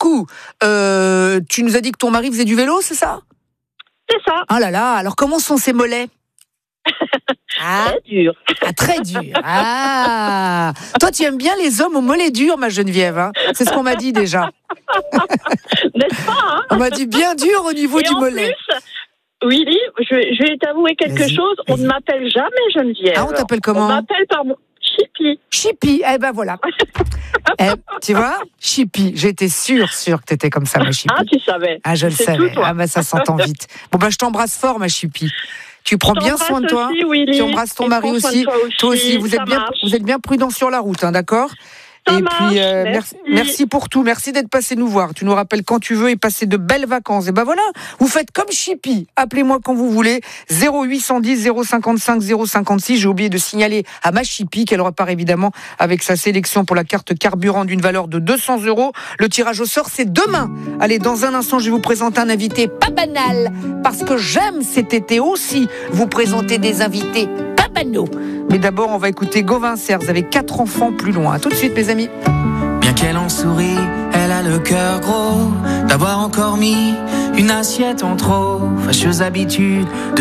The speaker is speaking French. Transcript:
coup, tu nous as dit que ton mari faisait du vélo, c'est ça ? C'est ça. Ah là là, alors comment sont ses mollets ? Très dur. Ah, très dur. Ah, toi, tu aimes bien les hommes aux mollets durs, ma Geneviève. Hein, c'est ce qu'on m'a dit déjà. N'est-ce pas, hein ? On m'a dit bien dur au niveau du mollet. Plus, Willy, je vais t'avouer quelque chose. On ne m'appelle jamais Geneviève. Ah, on t'appelle comment ? On m'appelle par mon Chippy. Chippy, eh ben voilà. Tu vois, Chippy, j'étais sûre que t'étais comme ça, ma Chippy. Ah, tu savais. Ah, je le savais. Ah, ben ça s'entend vite. Bon, ben je t'embrasse fort, ma Chippy. Tu prends bien soin de toi. Aussi, Willy. Tu embrasses ton mari aussi. Toi aussi, vous êtes bien prudents sur la route, hein, d'accord ? Et puis, merci pour tout. Merci d'être passé nous voir. Tu nous rappelles quand tu veux et passer de belles vacances. Et ben voilà, vous faites comme Chippy. Appelez-moi quand vous voulez. 0810 055 056. J'ai oublié de signaler à ma Chippy qu'elle repart évidemment avec sa sélection pour la carte carburant d'une valeur de 200 €. Le tirage au sort, c'est demain. Allez, dans un instant, je vais vous présenter un invité pas banal. Parce que j'aime cet été aussi vous présenter des invités pas banaux. Mais d'abord, on va écouter Gauvin Serres avec 4 enfants plus loin. À tout de suite, mes amis. Bien qu'elle en sourit, elle a le cœur gros d'avoir encore mis une assiette en trop. Fâcheuse habitude